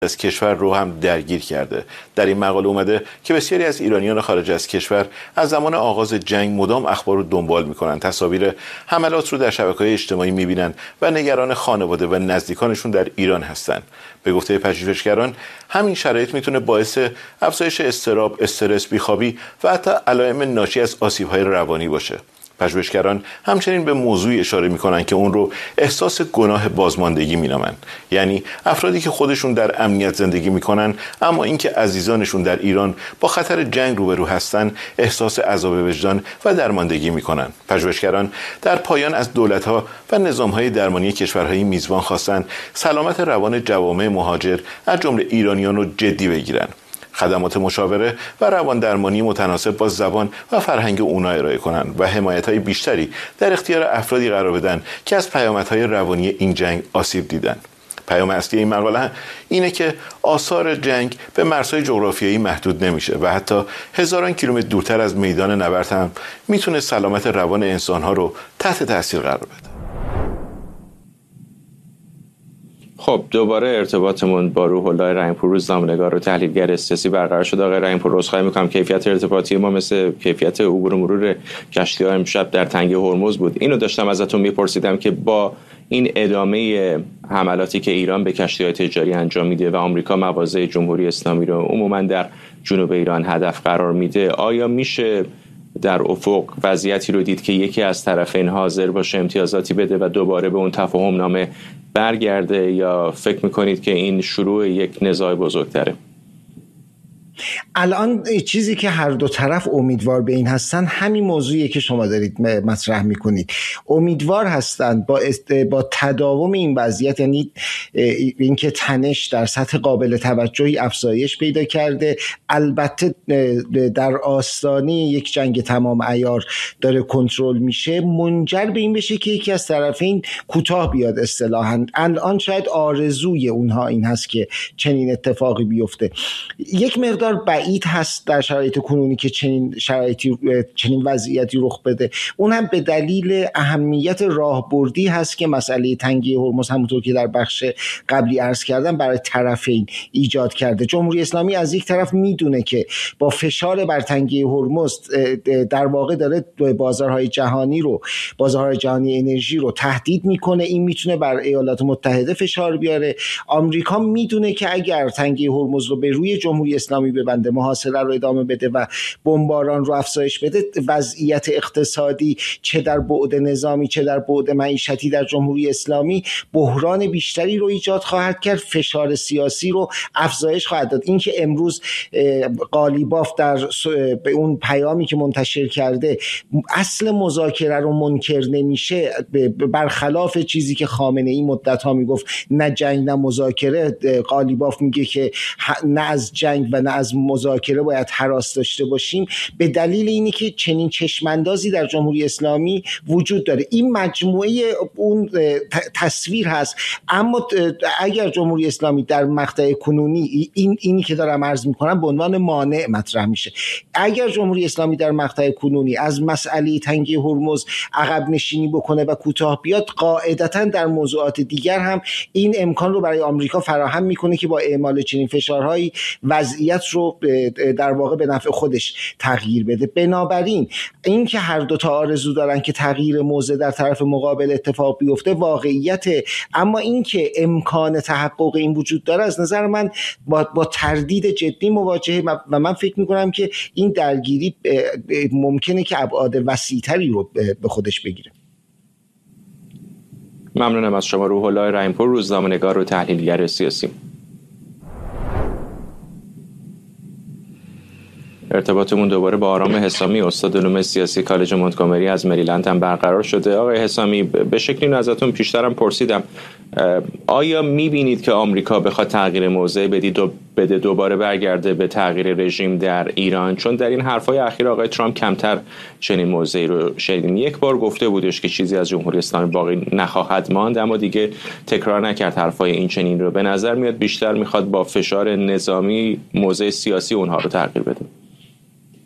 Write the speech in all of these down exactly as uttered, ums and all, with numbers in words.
از کشور رو هم درگیر کرده. در این مقاله اومده که بسیاری از ایرانیان خارج از کشور از زمان آغاز جنگ مدام اخبار رو دنبال میکنن، تصاویر حملات رو در شبکه‌های اجتماعی میبینن و نگران خانواده و نزدیکانشون در ایران هستن. به گفته پژوهشگران همین شرایط میتونه باعث افزایش اضطراب، استرس، بیخوابی و حتی علائم ناشی از آسیب‌های روانی باشه. پژوهشگران همچنین به موضوعی اشاره میکنن که اون رو احساس گناه بازماندگی مینامن، یعنی افرادی که خودشون در امنیت زندگی میکنن اما اینکه عزیزانشون در ایران با خطر جنگ روبرو هستن احساس عذاب وجدان و درماندگی میکنن. پژوهشگران در پایان از دولت‌ها و نظام‌های درمانی کشورهای میزبان خواستن سلامت روان جوامع مهاجر از جمله ایرانیان رو جدی بگیرن، خدمات مشاوره و روان درمانی متناسب با زبان و فرهنگ اونا ارائه کنند و حمایت‌های بیشتری در اختیار افرادی قرار بدن که از پیامدهای روانی این جنگ آسیب دیدن. پیام اصلی این مقاله اینه که آثار جنگ به مرزهای جغرافیایی محدود نمیشه و حتی هزاران کیلومتر دورتر از میدان نبرد هم میتونه سلامت روان انسان‌ها رو تحت تاثیر قرار بده. خب دوباره ارتباطمون با روح الله رحیم‌پور، روزنامه‌نگار و تحلیلگر سیاسی برقرار شد. آقای رحیم‌پور، عذرخواهی می‌کنم کیفیت ارتباطی ما مثل کیفیت عبور و مرور کشتی‌ها امشب در تنگه هرمز بود. اینو داشتم ازتون می‌پرسیدم که با این ادامه حملاتی که ایران به کشتی‌های تجاری انجام میده و آمریکا مواضع جمهوری اسلامی رو عموماً در جنوب ایران هدف قرار میده، آیا میشه در افق وضعیتی رو دید که یکی از طرفین حاضر باشه امتیازاتی بده و دوباره به اون تفاهم نامه برگرده، یا فکر میکنید که این شروع یک نزاع بزرگتره؟ الان چیزی که هر دو طرف امیدوار به این هستن همین موضوعیه که شما دارید مطرح میکنید. امیدوار هستن با با تداوم این وضعیت، یعنی اینکه تنش در سطح قابل توجهی افزایش پیدا کرده، البته در آستانه یک جنگ تمام عیار داره کنترل میشه، منجر به این بشه که یکی از طرفین کوتاه بیاد اصطلاحاً. الان شاید آرزوی اونها این هست که چنین اتفاقی بیفته. یک مقدار بعید هست در شرایط کنونی که چنین شرایطی چنین وضعیتی رخ بده، اون هم به دلیل اهمیت راهبردی هست که مسئله تنگی هرمز همونطور که در بخش قبلی عرض کردم برای طرفین ایجاد کرده. جمهوری اسلامی از یک طرف میدونه که با فشار بر تنگی هرمز در واقع داره بازارهای جهانی رو بازارهای جهانی انرژی رو تهدید میکنه، این میتونه بر ایالات متحده فشار بیاره. آمریکا میدونه که اگر تنگی هرمز رو به روی جمهوری اسلامی ببنده، محاصره رو ادامه بده و بمباران رو افزایش بده، وضعیت اقتصادی چه در بعد نظامی چه در بعد معیشتی در جمهوری اسلامی بحران بیشتری رو ایجاد خواهد کرد، فشار سیاسی رو افزایش خواهد داد. این که امروز قالیباف در به اون پیامی که منتشر کرده اصل مذاکره رو منکر نمیشه، برخلاف چیزی که خامنه ای مدت‌ها میگفت نه جنگ نه مذاکره، قالیباف میگه که نه از جنگ و نه از مذاکره باید هراس داشته باشیم، به دلیل اینی که چنین چشماندازی در جمهوری اسلامی وجود داره. این مجموعه اون تصویر هست. اما اگر جمهوری اسلامی در مقطع کنونی این اینی که دارم عرض میکنم به عنوان مانع مطرح میشه، اگر جمهوری اسلامی در مقطع کنونی از مسئله تنگی هرمز عقب نشینی بکنه و کوتاه بیاد، قاعدتاً در موضوعات دیگر هم این امکان رو برای آمریکا فراهم میکنه که با اعمال چنین فشارهایی وضعیت رو در واقع به نفع خودش تغییر بده. بنابراین این که هر دو تا آرزو دارن که تغییر موضع در طرف مقابل اتفاق بیفته واقعیت، اما این که امکان تحقق این وجود داره از نظر من با, با تردید جدی مواجهه و من فکر میکنم که این درگیری ممکنه که ابعاد وسیع‌تری رو به خودش بگیره. ممنونم از شما روح الله رحیم‌پور، روزنامه‌نگار و تحلیلگر سیاسی. ارتباطمون دوباره با آرام حسامی، استاد علوم سیاسی کالج مونتگومری از مریلند هم برقرار شده. آقای حسامی، به شکلی اینو ازتون پیشترم پرسیدم، آیا میبینید که آمریکا بخواد تغییر موضع بدید و بده دوباره برگرده به تغییر رژیم در ایران؟ چون در این حرفای اخیر آقای ترامپ کمتر چنین موضعی رو شنیدیم. یک بار گفته بودش که چیزی از جمهوری اسلامی باقی نخواهد ماند، اما دیگه تکرار نکرد حرفای این چنین رو. به نظر میاد بیشتر میخواد با فشار نظامی موضع سیاسی اونها رو تغییر بده.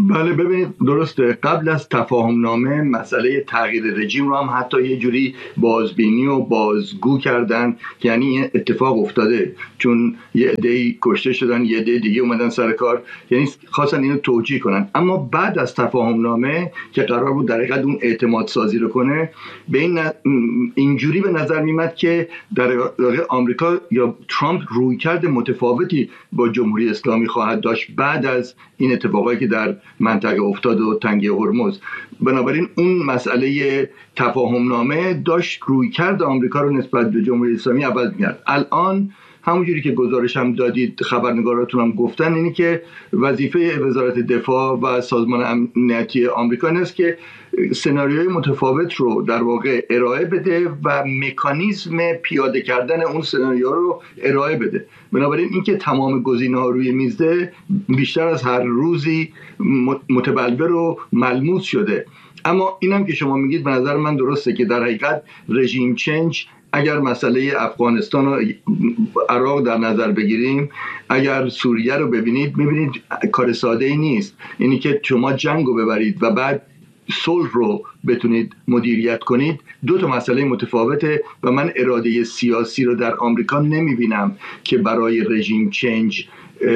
بله ببینید درسته، قبل از تفاهم نامه مسئله تغییر رژیم رو هم حتی یه جوری بازبینی و بازگو کردن، یعنی اتفاق افتاده چون یه عده‌ای کشته شدن، یه عده دیگه اومدن سر کار، یعنی خواستن اینو توجیه کنن. اما بعد از تفاهم نامه که قرار بود در حقیقت اون اعتماد سازی رو کنه، به این اینجوری به نظر میاد که در واقع آمریکا یا ترامپ رویکرد متفاوتی با جمهوری اسلامی خواهد داشت بعد از این اتفاقایی که در منطقه افتاد و تنگه هرمز. بنابراین اون مسئله تفاهم نامه داشت رویکرد آمریکا رو نسبت به جمهوری اسلامی عوض می‌کرد. الان همونجوری که گزارش هم دادید، خبرنگاراتون هم گفتن، اینی که وظیفه وزارت دفاع و سازمان امنیتی آمریکا است که سناریوی متفاوت رو در واقع ارائه بده و مکانیزم پیاده کردن اون سناریو رو ارائه بده. بنابراین اینکه تمام گزینه‌ها روی میزه بیشتر از هر روزی متبلور و ملموس شده. اما اینم که شما میگید به نظر من درسته که در حقیقت رژیم چنج، اگر مسئله افغانستان و عراق در نظر بگیریم، اگر سوریه رو ببینید، میبینید کار ساده ای نیست. اینی که شما جنگ رو ببرید و بعد صلح رو بتونید مدیریت کنید، دو تا مسئله متفاوته و من اراده سیاسی رو در آمریکا نمیبینم که برای رژیم چنج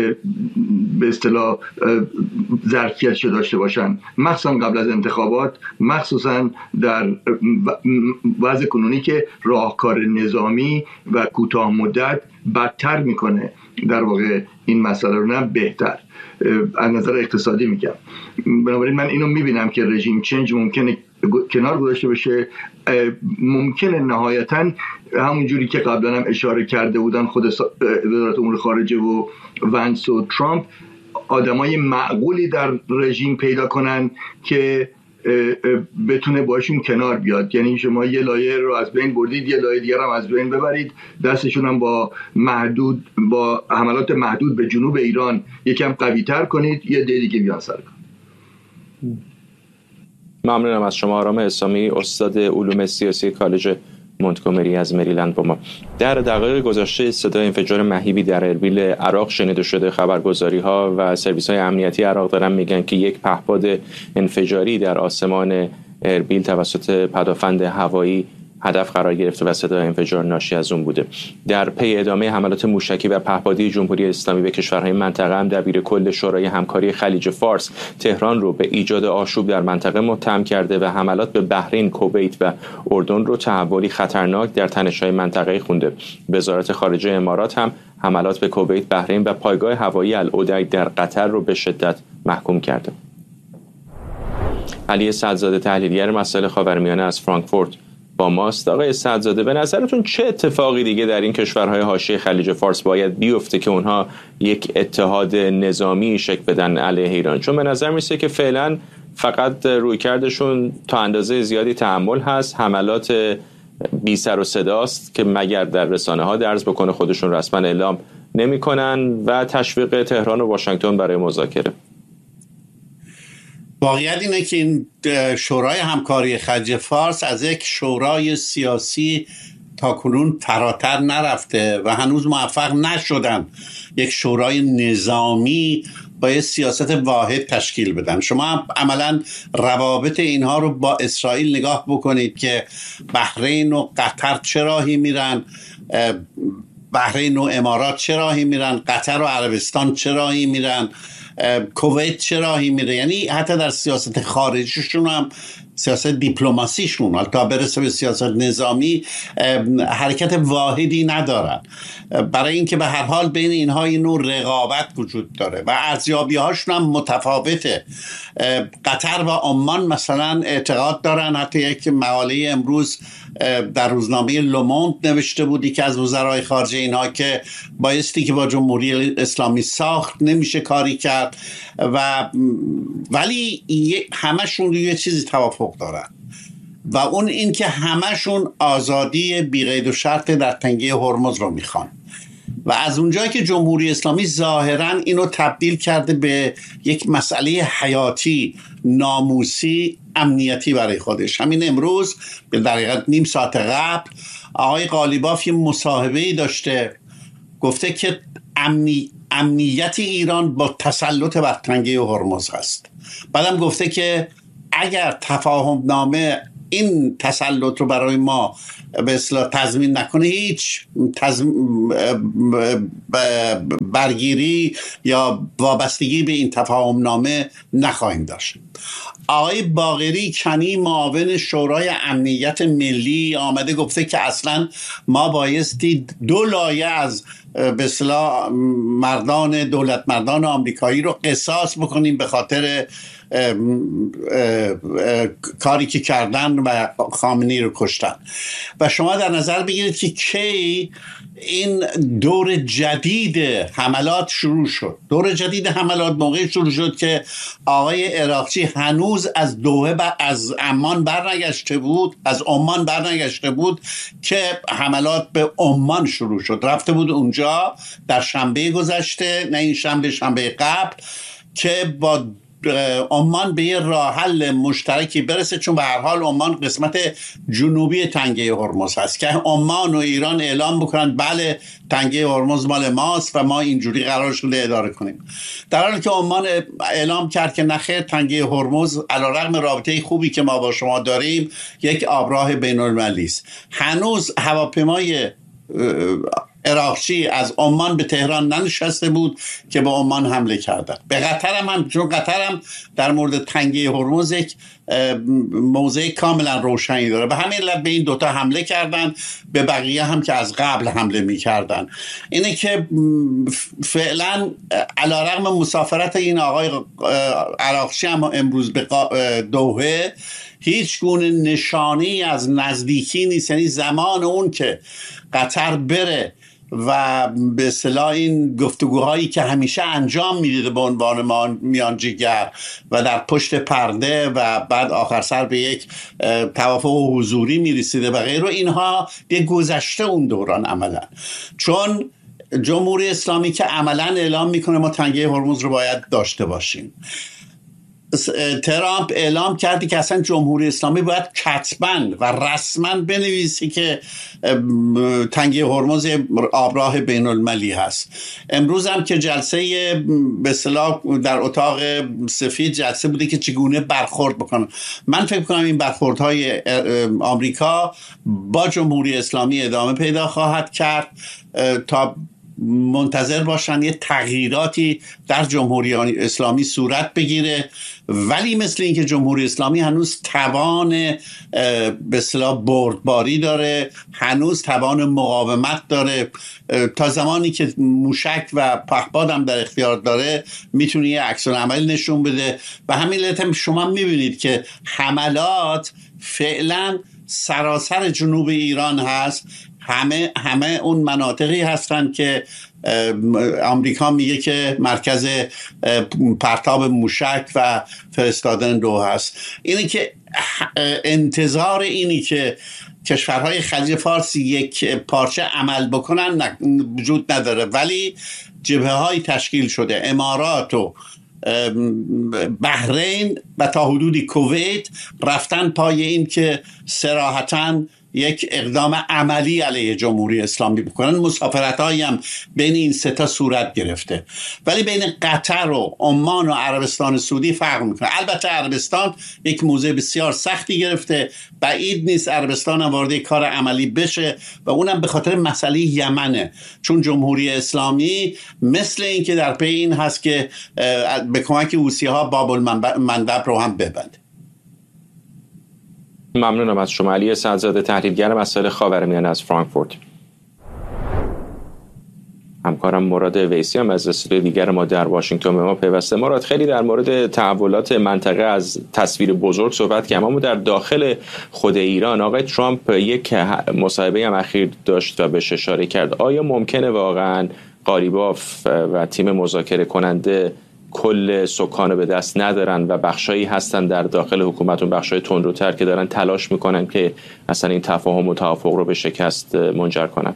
به اصطلاح ظرفیتش داشته باشن، مخصوصا قبل از انتخابات، مخصوصا در وضع کنونی که راهکار نظامی و کوتاه مدت بدتر میکنه در واقع این مسئله رو، نه بهتر از نظر اقتصادی میگم. بنابراین من اینو میبینم که رژیم چنج ممکنه کنار گذاشته بشه. ممکنه نهایتاً همونجوری که قبلا هم اشاره کرده بودن خود وزارت امور خارجه و ونس و ترامپ، آدمای معقولی در رژیم پیدا کنن که بتونه باشون کنار بیاد. یعنی شما یه لایه رو از بین بردید، یه لایه دیگر هم از بین ببرید، دستشون هم با محدود با حملات محدود به جنوب ایران یکم قوی تر کنید، یه دی دیگه بیان سر کن. ممنونم از شما آرام اسلامی، استاد علوم سیاسی کالج مونتگومری از مریلند با ما. در دقایق گذشته صدای انفجار مهیبی در اربیل عراق شنیده شده. خبرگزاری ها و سرویس های امنیتی عراق دارن میگن که یک پهپاد انفجاری در آسمان اربیل توسط پدافند هوایی هدف قرار گرفته و صدای انفجار ناشی از اون بوده. در پی ادامه حملات موشکی و پهپادی جمهوری اسلامی به کشورهای منطقه هم دبیر کل شورای همکاری خلیج فارس تهران رو به ایجاد آشوب در منطقه متهم کرده و حملات به بحرین، کویت و اردن رو تحولی خطرناک در تنش‌های منطقه خونده. وزارت خارجه امارات هم حملات به کویت، بحرین و پایگاه هوایی العدید در قطر رو به شدت محکوم کرده. علی سعدزاده، تحلیلگر مسائل خاورمیانه از فرانکفورت با ماست. آقای سعدزاده، به نظرتون چه اتفاقی دیگه در این کشورهای حاشیه خلیج فارس باید بیفته که اونها یک اتحاد نظامی شکل بدن علیه ایران؟ چون به نظر میسه که فعلا فقط رویکردشون تا اندازه زیادی تحمل هست، حملات بی سر و صداست که مگر در رسانه ها درز بکنه خودشون رسما اعلام نمیکنن و تشویق تهران و واشنگتن برای مذاکره. واقعیت اینه که این شورای همکاری خلیج فارس از یک شورای سیاسی تا کنون فراتر نرفته و هنوز موفق نشدن یک شورای نظامی با یک سیاست واحد تشکیل بدن. شما عملا روابط اینها رو با اسرائیل نگاه بکنید که بحرین و قطر چه راهی میرن، بحرین و امارات چه راهی میرن، قطر و عربستان چه راهی میرن، کویت چه راهی میره. یعنی حتی در سیاست خارجیشون هم، سیاست دیپلماسیشون تا برسه به سیاست نظامی، حرکت واحدی ندارن. برای اینکه به هر حال بین اینها این نوع رقابت وجود داره و ارزیابی هاشون هم متفاوته. قطر و عمان مثلا اعتقاد دارن، حتی یک مقاله امروز در روزنامه لوموند نوشته بودی که از وزرای خارجه اینها که بایستی که با جمهوری اسلامی ساخت نمیشه کاری کرد، و ولی همشون یه چیزی توافق دارن و اون این که همشون آزادی بی قید و شرط در تنگه هرمز رو میخوان و از اونجایی که جمهوری اسلامی ظاهراً اینو تبدیل کرده به یک مسئله حیاتی، ناموسی، امنیتی برای خودش. همین امروز به دقیقاً نیم ساعت قبل آقای قالیباف یه مصاحبه‌ای داشته، گفته که امنی امنیت ایران با تسلط بر تنگه هرمز هست. بعدم گفته که اگر تفاهم نامه این تسلط رو برای ما به اصطلاح تضمین نکنه، هیچ تزم... برگیری یا وابستگی به این تفاهم نامه نخواهیم داشت. آقای باقری کنی معاون شورای امنیت ملی آمده گفته که اصلا ما بایستی دو لایه از به اصطلاح مردان دولت مردان آمریکایی رو قصاص بکنیم به خاطر اه اه اه کاری که کردن و خامنه‌ای رو کشتن. و شما در نظر بگیرید که کی این دور جدید حملات شروع شد. دور جدید حملات موقعی شروع شد که آقای عراقچی هنوز از دوحه و از عمان برنگشته بود، از عمان برنگشته بود که حملات به عمان شروع شد. رفته بود اونجا در شنبه گذشته، نه این شنبه، شنبه قبل، که با عمان به یه راه حل مشترکی برسه، چون به هر حال عمان قسمت جنوبی تنگه هرمز هست که عمان و ایران اعلام بکنن بله تنگه هرمز مال ماست و ما اینجوری قرار شده اداره کنیم، در حالی که عمان اعلام کرد که نخیر، تنگه هرمز علیرغم رابطه خوبی که ما با شما داریم یک آبراه بین المللی است. هنوز هواپیمای عراقچی از عمان به تهران ننشسته بود که به عمان حمله کردن. به قطر هم, هم چون قطر هم در مورد تنگه هرمز یک موضع کاملا روشنی داره، به همین علت به این دوتا حمله کردن، به بقیه هم که از قبل حمله می کردن. اینه که فعلا علیرغم مسافرت این آقای عراقچی هم امروز به دوحه هیچ گونه نشانی از نزدیکی نیست. یعنی زمان اون که قطر بره و به اصطلاح این گفتگوهایی که همیشه انجام میدیده به عنوان میانجیگر و در پشت پرده و بعد آخر سر به یک توافق حضوری میرسیده و غیره، اینها دیگه گذشته اون دوران عملا. چون جمهوری اسلامی که عملا اعلام میکنه ما تنگه هرمز رو باید داشته باشیم، ترامپ اعلام کردی که اصلا جمهوری اسلامی باید کتباً و رسماً بنویسی که تنگه هرمز آبراه بین المللی هست. امروز هم که جلسه به اصطلاح در اتاق سفید جلسه بوده که چگونه برخورد بکنن. من فکر کنم این برخوردهای آمریکا با جمهوری اسلامی ادامه پیدا خواهد کرد تا منتظر باشن یه تغییراتی در جمهوری اسلامی صورت بگیره، ولی مثل اینکه جمهوری اسلامی هنوز توان به اصطلاح بردباری داره، هنوز توان مقاومت داره. تا زمانی که موشک و پهپاد هم در اختیار داره میتونه یه عکس العمل نشون بده. و همین علت شما میبینید که حملات فعلا سراسر جنوب ایران هست. همه همه اون مناطقی هستن که آمریکا میگه که مرکز پرتاب موشک و فرستادن دو هست. اینی که انتظار اینی که کشورهای خلیج فارس یک پارچه عمل بکنن وجود نداره، ولی جبهه های تشکیل شده. امارات و بحرین و تا حدودی کویت رفتن پای این که صراحتاً یک اقدام عملی علیه جمهوری اسلامی بکنن. مسافرت‌هایی هم بین این سه تا صورت گرفته، ولی بین قطر و عمان و عربستان سعودی فرق میکنه. البته عربستان یک موضع بسیار سختی گرفته، بعید نیست عربستان هم وارد کار عملی بشه و اونم به خاطر مسئله یمنه، چون جمهوری اسلامی مثل این که در پی این هست که به کمک حوثی‌ها باب المندب رو هم ببنده. ممنونم از شما. علی سعدزاده، تحلیلگر مسائل خاورمیانه از فرانکفورت. همکارم مراد ویسی هم از استودیو دیگر ما در واشنگتن به ما پیوسته. مراد، خیلی در مورد تحولات منطقه از تصویر بزرگ صحبت کردیم، اما در داخل خود ایران آقای ترامپ یک مصاحبه هم اخیر داشت و بهش اشاره کرد. آیا ممکنه واقعا قالیباف و تیم مذاکره کننده کل سکان به دست ندارن و بخشایی هستن در داخل حکومتون، بخشای تندروتر که دارن تلاش میکنن که اصلا این تفاهم و توافق رو به شکست منجر کنن؟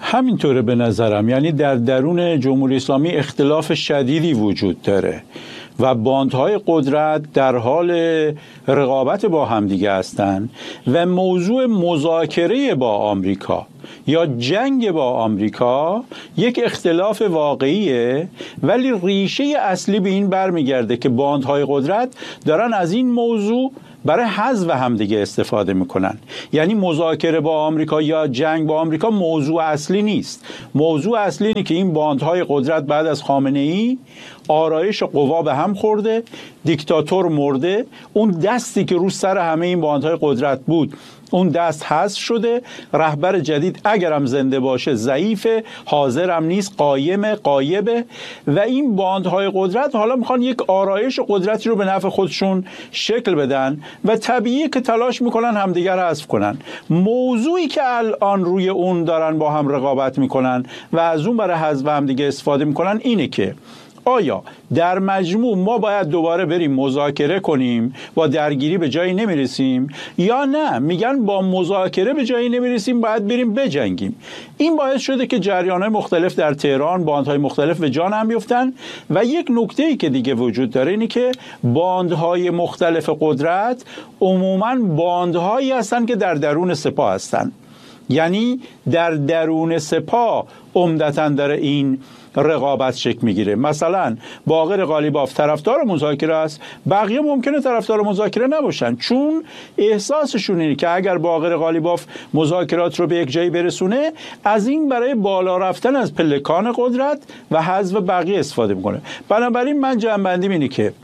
همینطوره به نظرم. یعنی در درون جمهوری اسلامی اختلاف شدیدی وجود داره و باندهای قدرت در حال رقابت با همدیگه هستند و موضوع مذاکره با آمریکا یا جنگ با آمریکا یک اختلاف واقعیه، ولی ریشه اصلی به این برمیگرده که باندهای قدرت دارن از این موضوع برای حذف همدیگه استفاده میکنن. یعنی مذاکره با آمریکا یا جنگ با آمریکا موضوع اصلی نیست. موضوع اصلی اینه که این باندهای قدرت بعد از خامنه ای آرایش قوا به هم خورده، دیکتاتور مرده، اون دستی که رو سر همه این باندهای قدرت بود اون دست حذف شده، رهبر جدید اگرم زنده باشه ضعیفه، حاضرم نیست، قایم غایبه و این باندهای قدرت حالا میخوان یک آرایش قدرتی رو به نفع خودشون شکل بدن و طبیعیه که تلاش میکنن همدیگر رو حذف کنن. موضوعی که الان روی اون دارن با هم رقابت میکنن و از اون برای حذف همدیگه استفاده میکنن اینه که آیا در مجموع ما باید دوباره بریم مذاکره کنیم و درگیری به جایی نمیرسیم، یا نه میگن با مذاکره به جایی نمیرسیم باید بریم بجنگیم. این باعث شده که جریان‌های مختلف در تهران، باندهای مختلف به جان هم بیفتن و یک نکته‌ای که دیگه وجود داره اینه که باندهای مختلف قدرت عموماً باندهایی هستن که در درون سپاه هستن، یعنی در درون سپاه عمدتاً داره این رقابت شکل میگیره. مثلا باقر قالیباف طرفدار مذاکره است، بقیه ممکنه طرفدار مذاکره نباشن، چون احساسشون اینه که اگر باقر قالیباف مذاکرات رو به یک جایی برسونه از این برای بالا رفتن از پلکان قدرت و حذف بقیه استفاده میکنه. بنابراین من جمع‌بندیم اینه که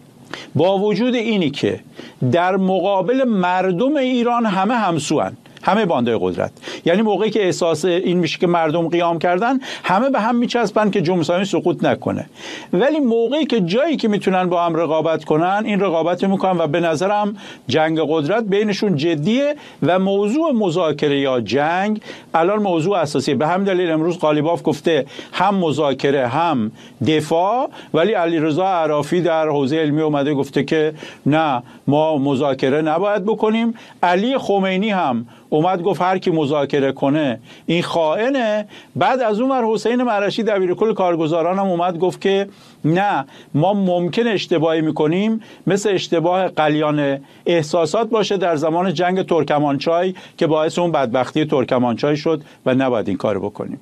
با وجود اینی که در مقابل مردم ایران همه همسوان، همه باندهای قدرت، یعنی موقعی که احساس این میشه که مردم قیام کردن همه به هم میچسبن که جمهوری اسلامی سقوط نکنه، ولی موقعی که جایی که میتونن با هم رقابت کنن این رقابت میکنن و به نظرم جنگ قدرت بینشون جدیه و موضوع مذاکره یا جنگ الان موضوع اساسیه. به همین دلیل امروز قالیباف گفته هم مذاکره هم دفاع، ولی علیرضا عرافی در حوزه علمی اومده گفته که نه ما مذاکره نباید بکنیم. علی خمینی هم اومد گفت هر کی مذاکره کنه این خائنه. بعد از اون ور حسین مرشی دبیرکل کارگزاران هم اومد گفت که نه ما ممکن اشتباهی میکنیم، مثل اشتباه قلیان احساسات باشه در زمان جنگ ترکمانچای که باعث اون بدبختی ترکمانچای شد و نباید این کارو بکنیم.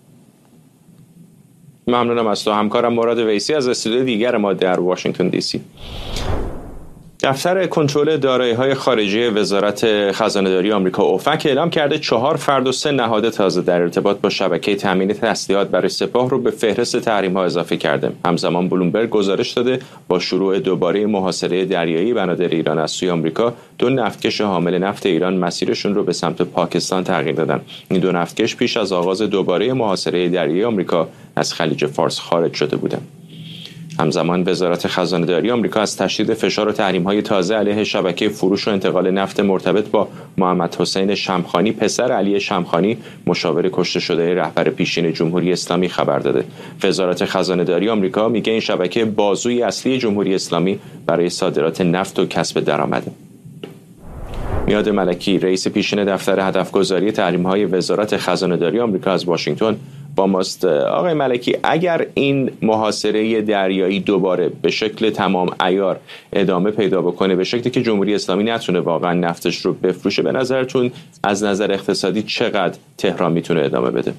ممنونم از تو همکارم مراد ویسی از استودیو دیگر ما در واشنگتن دی سی. دفتر کنترل دارایی‌های خارجی وزارت خزانه‌داری آمریکا اوفک اعلام کرده چهار فرد و سه نهاد تازه در ارتباط با شبکه تامین تسلیحات برای سپاه رو به فهرست تحریم‌ها اضافه کرده. همزمان بلومبرگ گزارش داده با شروع دوباره محاصره دریایی بنادر ایران از سوی آمریکا، دو نفتکش حامل نفت ایران مسیرشون رو به سمت پاکستان تغییر دادن. این دو نفتکش پیش از آغاز دوباره محاصره دریایی آمریکا از خلیج فارس خارج شده بودند. همزمان وزارت خزانه‌داری آمریکا از تشدید فشار و تحریم‌های تازه علیه شبکه فروش و انتقال نفت مرتبط با محمد حسین شمخانی پسر علی شمخانی مشاور کشته شده رهبر پیشین جمهوری اسلامی خبر داده. وزارت خزانه‌داری آمریکا میگه این شبکه بازوی اصلی جمهوری اسلامی برای صادرات نفت و کسب درآمده. میاد ملکی رئیس پیشین دفتر هدفگذاری تحریم‌های وزارت خزانه‌داری آمریکا از واشنگتن با ماست. آقای ملکی، اگر این محاصره دریایی دوباره به شکل تمام عیار ادامه پیدا بکنه، به شکلی که جمهوری اسلامی نتونه واقعا نفتش رو بفروشه، به نظرتون از نظر اقتصادی چقدر تهران میتونه ادامه بده؟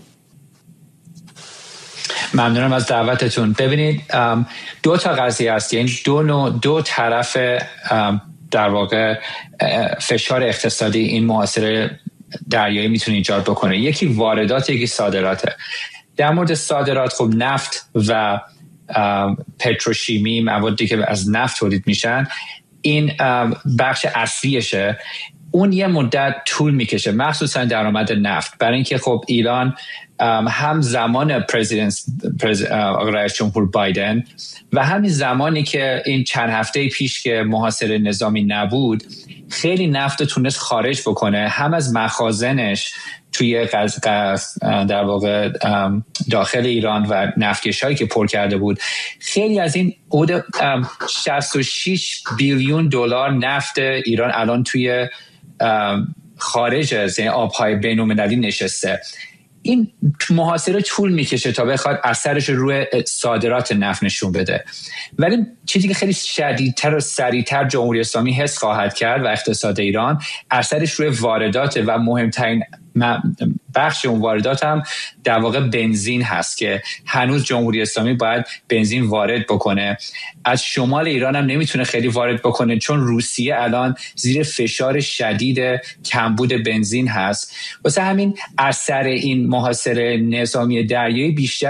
ممنونم از دعوتتون. ببینید دو تا قضیه هست، یعنی دو نوع دو طرف در واقع فشار اقتصادی این محاصره دریایی میتونه ایجاد بکنه. یکی واردات، یکی صادراته. در مورد صادرات خب نفت و پتروشیمی، موادی که از نفت تولید میشن، این بخش اصلیشه. اون یه مدت طول میکشه، مخصوصا درآمد نفت، برای اینکه خب ایران هم زمان پرزیدنت رئیس جمهور بایدن و همین زمانی که این چند هفته پیش که محاصره نظامی نبود خیلی نفت تونست خارج بکنه، هم از مخازنش توی در واقع داخل ایران و نفتکش‌هایی که پر کرده بود. خیلی از این حدود شصت و شش بیلیون دلار نفت ایران الان توی خارج از آب‌های بین‌المللی نشسته. این محاصره طول میکشه تا بخواد اثرش روی صادرات نفت نشون بده. ولی چیزی که خیلی شدیدتر و سریعتر جمهوری اسلامی حس خواهد کرد و اقتصاد ایران اثرش روی واردات و مهمترین بخش اون واردات هم در واقع بنزین هست که هنوز جمهوری اسلامی باید بنزین وارد بکنه. از شمال ایران هم نمیتونه خیلی وارد بکنه چون روسیه الان زیر فشار شدید کمبود بنزین هست. واسه همین اثر این محاصره نظامی دریایی بیشتر